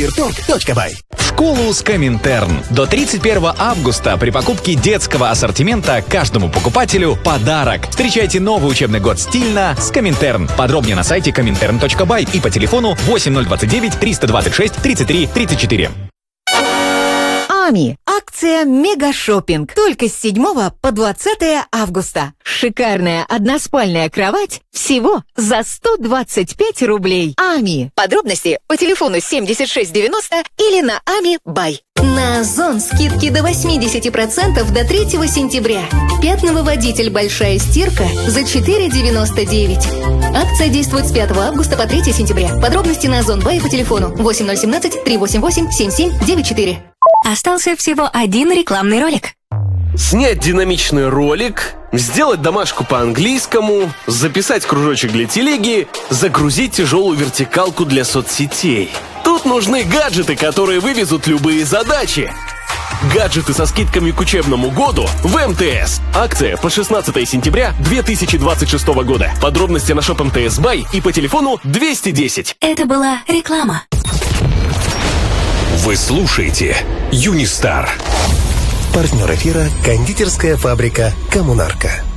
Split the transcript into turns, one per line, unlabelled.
Мирторг.бай.
В школу с Коминтерн. До 31 августа при покупке детского ассортимента каждому покупателю подарок. Встречайте новый учебный год стильно с Коминтерн. Подробнее на сайте коминтерн.бай и по телефону 8029 326 33 34.
АМИ. Акция «Мегашоппинг». Только с 7 по 20 августа. Шикарная односпальная кровать всего за 125 рублей. АМИ. Подробности по телефону 7690 или на АМИ.бай. На Озон скидки до 80% до 3 сентября. Пятновыводитель «Большая стирка» за 4,99. Акция действует с 5 августа по 3 сентября. Подробности на Озон.бай по телефону 8017 388 7794.
Остался всего один рекламный ролик.
Снять динамичный ролик, сделать домашку по-английскому, записать кружочек для телеги, загрузить тяжелую вертикалку для соцсетей. Тут нужны гаджеты, которые вывезут любые задачи. Гаджеты со скидками к учебному году в МТС. Акция по 16 сентября 2026 года. Подробности на Shop МТС Бай и по телефону 210.
Это была реклама.
Вы слушаете Юнистар.
Партнер эфира — кондитерская фабрика «Коммунарка».